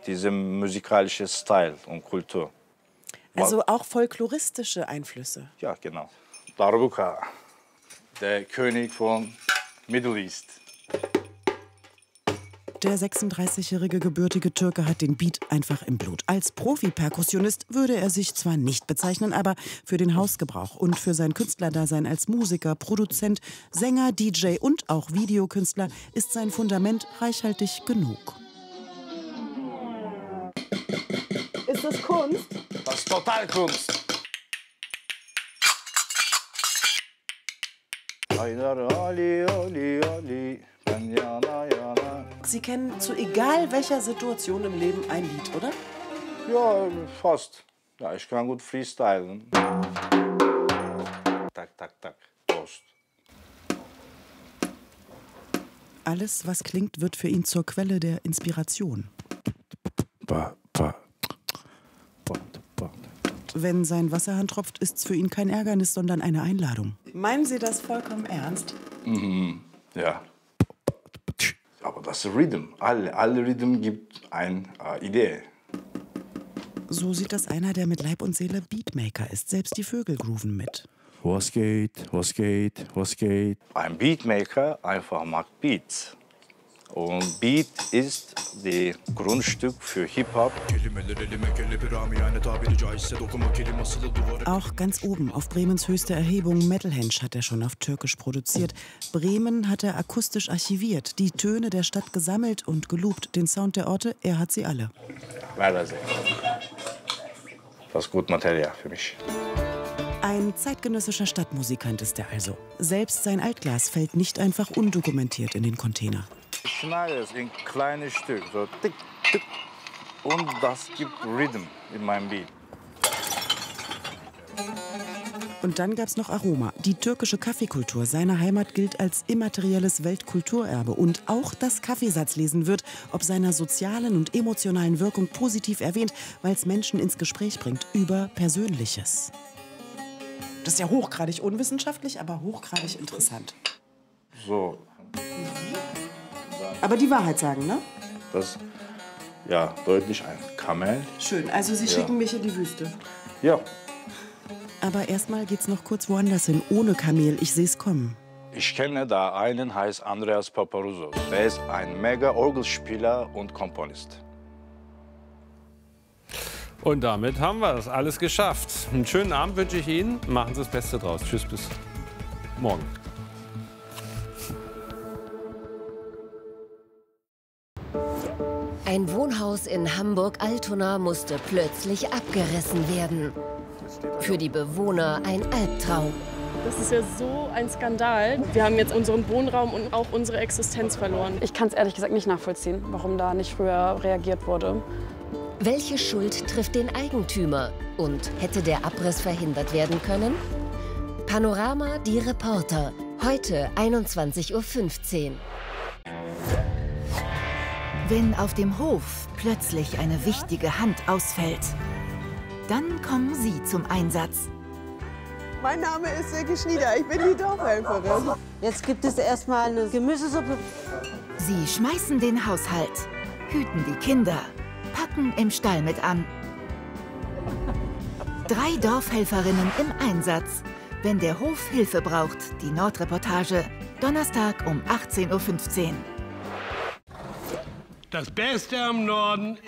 diese musikalische Style und Kultur. Also auch folkloristische Einflüsse. Ja, genau. Darbuka, der König von Middle East. Der 36-jährige gebürtige Türke hat den Beat einfach im Blut. Als Profi-Perkussionist würde er sich zwar nicht bezeichnen, aber für den Hausgebrauch und für sein Künstlerdasein als Musiker, Produzent, Sänger, DJ und auch Videokünstler ist sein Fundament reichhaltig genug. Ist das Kunst? Das ist total Kunst. Ali, Ali, Ali, yana, yana. Sie kennen zu egal welcher Situation im Leben ein Lied, oder? Ja, fast. Ja, ich kann gut freestylen. Tak, tak, tak. Prost. Alles, was klingt, wird für ihn zur Quelle der Inspiration. Ba, ba. Wenn sein Wasserhahn tropft, ist's für ihn kein Ärgernis, sondern eine Einladung. Meinen Sie das vollkommen ernst? Mhm. Ja. Aber das Rhythm, alle Rhythm gibt eine Idee. So sieht das einer, der mit Leib und Seele Beatmaker ist. Selbst die Vögel grooven mit. Was geht, was geht, was geht? Ein Beatmaker einfach macht Beats. Und Beat ist das Grundstück für Hip-Hop. Auch ganz oben auf Bremens höchster Erhebung Metalhenge hat er schon auf Türkisch produziert. Bremen hat er akustisch archiviert, die Töne der Stadt gesammelt und geloopt. Den Sound der Orte, er hat sie alle. Das ist gut Material für mich. Ein zeitgenössischer Stadtmusikant ist er also. Selbst sein Altglas fällt nicht einfach undokumentiert in den Container. Ich schneide es in kleine Stücke, so tick, tick. Und das gibt Rhythm in meinem Beat. Und dann gab's noch Aroma. Die türkische Kaffeekultur seiner Heimat gilt als immaterielles Weltkulturerbe. Und auch das Kaffeesatzlesen wird ob seiner sozialen und emotionalen Wirkung positiv erwähnt, weil es Menschen ins Gespräch bringt über Persönliches. Das ist ja hochgradig unwissenschaftlich, aber hochgradig interessant. So. Aber die Wahrheit sagen, ne? Das ja deutlich ein Kamel. Schön, also Sie schicken mich in die Wüste. Ja. Aber erstmal geht's noch kurz woanders hin, ohne Kamel. Ich seh's kommen. Ich kenne da einen, heißt Andreas Paparouzos. Der ist ein Mega-Orgelspieler und Komponist. Und damit haben wir das alles geschafft. Einen schönen Abend wünsche ich Ihnen. Machen Sie das Beste draus. Tschüss, bis morgen. Ein Wohnhaus in Hamburg-Altona musste plötzlich abgerissen werden. Für die Bewohner ein Albtraum. Das ist ja so ein Skandal. Wir haben jetzt unseren Wohnraum und auch unsere Existenz verloren. Ich kann es ehrlich gesagt nicht nachvollziehen, warum da nicht früher reagiert wurde. Welche Schuld trifft den Eigentümer? Und hätte der Abriss verhindert werden können? Panorama, die Reporter. Heute 21:15 Uhr. Wenn auf dem Hof plötzlich eine wichtige Hand ausfällt, dann kommen Sie zum Einsatz. Mein Name ist Silke Schnieder, ich bin die Dorfhelferin. Jetzt gibt es erstmal eine Gemüsesuppe. Sie schmeißen den Haushalt, hüten die Kinder, packen im Stall mit an. 3 Dorfhelferinnen im Einsatz, wenn der Hof Hilfe braucht. Die Nordreportage, Donnerstag um 18:15 Uhr. Das Beste am Norden